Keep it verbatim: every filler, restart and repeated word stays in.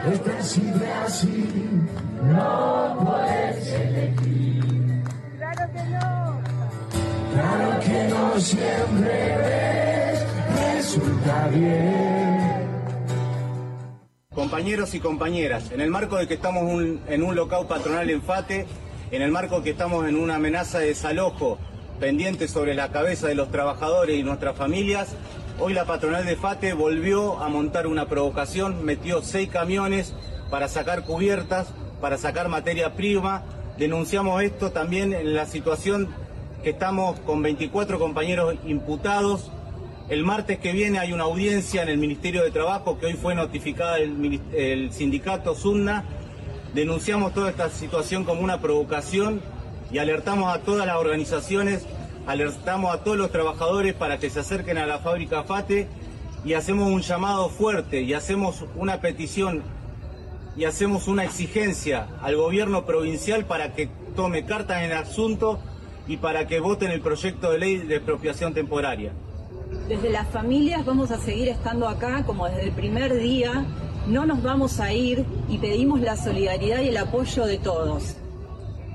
es que siempre así, no puedes elegir. Claro que no. Claro que no siempre ves, resulta bien. Compañeros y compañeras, en el marco de que estamos un, en un lockout patronal en FATE, en el marco de que estamos en una amenaza de desalojo pendiente sobre la cabeza de los trabajadores y nuestras familias, hoy la patronal de FATE volvió a montar una provocación, metió seis camiones para sacar cubiertas, para sacar materia prima. Denunciamos esto también en la situación que estamos con veinticuatro compañeros imputados. El martes que viene hay una audiencia en el Ministerio de Trabajo que hoy fue notificada el, el sindicato SUNDA. Denunciamos toda esta situación como una provocación y alertamos a todas las organizaciones, alertamos a todos los trabajadores para que se acerquen a la fábrica FATE y hacemos un llamado fuerte y hacemos una petición y hacemos una exigencia al gobierno provincial para que tome cartas en el asunto y para que voten el proyecto de ley de expropiación temporaria. Desde las familias vamos a seguir estando acá como desde el primer día, no nos vamos a ir y pedimos la solidaridad y el apoyo de todos.